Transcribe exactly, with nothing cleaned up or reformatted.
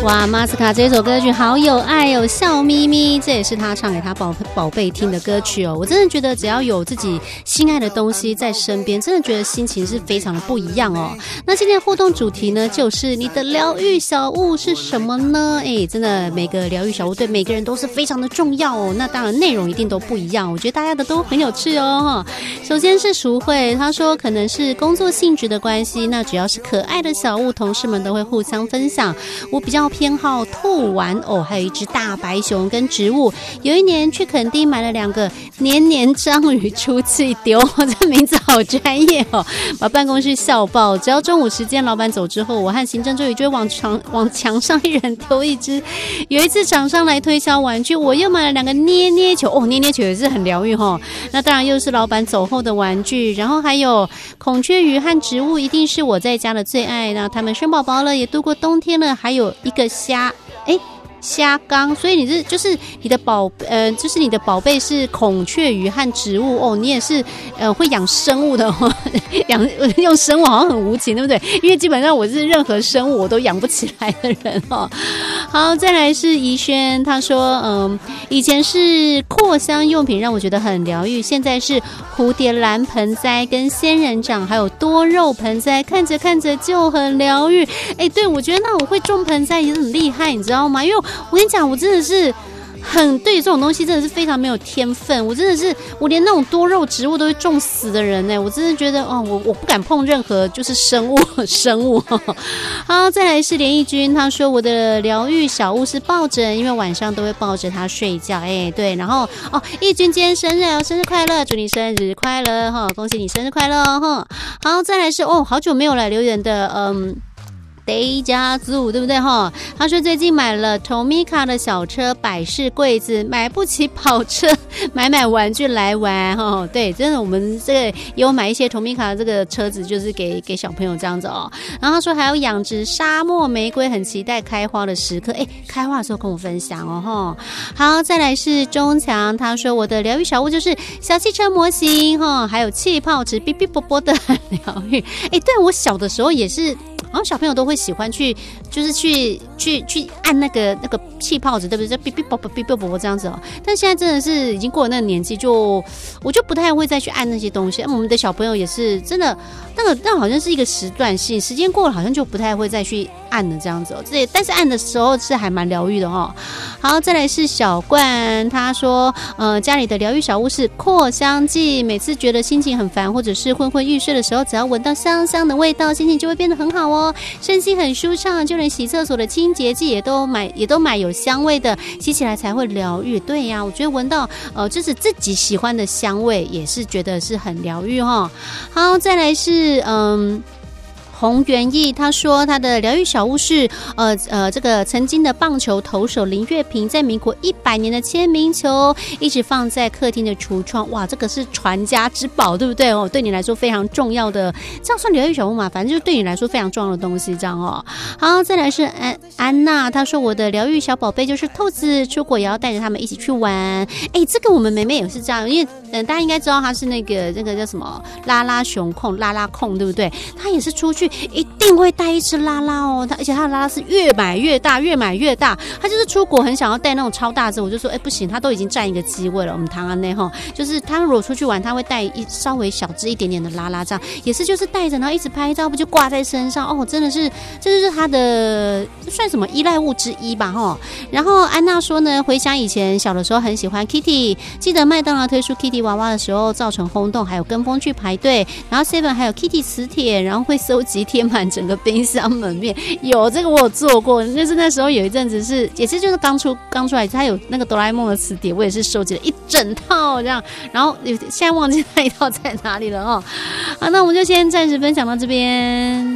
哇，马斯卡这首歌曲好有爱哦，笑眯眯，这也是他唱给他宝宝贝听的歌曲哦。我真的觉得只要有自己心爱的东西在身边，真的觉得心情是非常的不一样哦。那今天的互动主题呢，就是你的疗愈小物是什么呢？哎，真的每个疗愈小物对每个人都是非常的重要哦。那当然内容一定都不一样，我觉得大家的都很有趣哦。首先是淑慧，她说可能是工作性质的关系，那只要是可爱的小物，同事们都会互相分享。我比较偏好兔玩偶，还有一只大白熊跟植物。有一年去垦丁买了两个黏黏章鱼出气丢，这名字好专业哦，把办公室笑爆。只要中午时间老板走之后，我和行政助理就会往墙往墙上一人丢一只。有一次厂商来推销玩具，我又买了两个捏捏球，哦，捏捏球也是很疗愈哦。那当然又是老板走后的玩具，然后还有孔雀鱼和植物，一定是我在家的最爱。那他们生宝宝了，也度过冬天了，还有一个虾，哎。虾缸，所以你是就是你的宝呃，就是你的宝贝是孔雀鱼和植物哦，你也是呃会养生物的哦，养用生物好像很无情，对不对？因为基本上我是任何生物我都养不起来的人哦。好，再来是怡轩，他说嗯，以前是扩香用品让我觉得很疗愈，现在是蝴蝶兰盆栽跟仙人掌还有多肉盆栽，看着看着就很疗愈。哎，对，我觉得那我会种盆栽也很厉害，你知道吗？因为我跟你讲，我真的是很对于这种东西真的是非常没有天分，我真的是我连那种多肉植物都会种死的人呢，我真的觉得哦，我我不敢碰任何就是生物生物。好，再来是连义君，他说我的疗愈小物是抱枕，因为晚上都会抱着他睡觉。哎，对，然后哦，义君今天生日哦，生日快乐，祝你生日快乐哈，恭喜你生日快乐哈。好，再来是哦，好久没有来留言的，嗯。Day 家族对不对哈？他说最近买了 Tomica 的小车摆饰柜子，买不起跑车，买买玩具来玩哈。对，真的我们这个也有买一些 Tomica 这个车子，就是给给小朋友这样子哦。然后他说还有养殖沙漠玫瑰，很期待开花的时刻。哎，开花的时候跟我分享哦哈。好，再来是钟强，他说我的疗愈小物就是小汽车模型哈，还有气泡纸，哔哔啵啵的疗愈。哎，对我小的时候也是。然后小朋友都会喜欢去，就是去去去按那个那个气泡纸，对不对？就哔哔啵啵哔啵啵这样子哦。但现在真的是已经过了那个年纪，就我就不太会再去按那些东西。我们的小朋友也是真的，那个那好像是一个时段性，时间过了好像就不太会再去按了这样子哦。这但是按的时候是还蛮疗愈的哦。好，再来是小冠，他说呃家里的疗愈小物是扩香剂，每次觉得心情很烦或者是昏昏欲睡的时候，只要闻到香香的味道，心情就会变得很好哦。身心很舒畅，就连洗厕所的清洁剂也都买，也都买有香味的，洗起来才会疗愈。对呀、啊，我觉得闻到呃，就是自己喜欢的香味，也是觉得是很疗愈哈。好，再来是嗯。洪元义他说他的疗愈小物是呃呃这个曾经的棒球投手林月平在民国一百年的签名球，一直放在客厅的橱窗。哇，这个是传家之宝，对不对哦？对你来说非常重要的，这样算疗愈小物嘛？反正就是对你来说非常重要的东西，这样哦。好，再来是安安娜，她说我的疗愈小宝贝就是兔子，出国也要带着他们一起去玩。哎，这个我们妹妹也是这样，因为嗯、呃、大家应该知道她是那个那个叫什么拉拉熊控拉拉控，对不对？她也是出去。一定会带一只拉拉哦，他而且他的拉拉是越买越大，越买越大。他就是出国很想要带那种超大只，我就说，哎，不行，他都已经占一个机位了。我们唐安内哈，就是他如果出去玩，他会带一稍微小只一点点的拉拉，这样也是就是带着，然后一直拍照，不就挂在身上哦，真的是这就是他的算什么依赖物之一吧哈。然后安娜说呢，回想以前小的时候很喜欢 Kitty， 记得麦当劳推出 Kitty 娃娃的时候造成轰动，还有跟风去排队，然后 Seven 还有 Kitty 磁铁，然后会收集贴满整个冰箱门面。有这个我有做过，就是那时候有一阵子是也是就是刚出刚出来，它有那个哆啦 A 梦的磁碟，我也是收集了一整套这样，然后现在忘记那一套在哪里了哦。好，那我们就先暂时分享到这边。